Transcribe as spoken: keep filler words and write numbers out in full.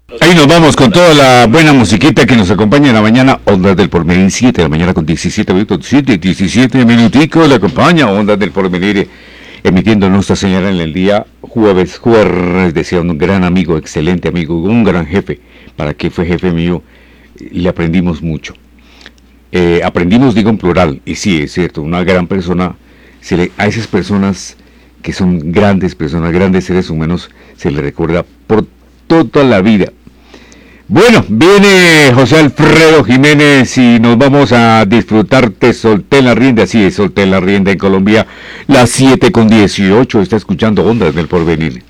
Ahí nos vamos con toda la buena musiquita que nos acompaña en la mañana. Ondas del Porvenir, siete de la mañana con diecisiete minutos. siete, diecisiete minuticos. La acompaña Ondas del Porvenir, emitiendo nuestra señal en el día jueves. Jueves, decía un gran amigo, excelente amigo, un gran jefe. Para que fue jefe mío, le aprendimos mucho. Eh, aprendimos, digo en plural, y sí, es cierto, una gran persona, se le, a esas personas que son grandes personas, grandes seres humanos, se le recuerda por toda la vida. Bueno, viene José Alfredo Jiménez y nos vamos a disfrutar. Te solté en la rienda, sí, solté en la rienda en Colombia, las siete con dieciocho, está escuchando Ondas del Porvenir.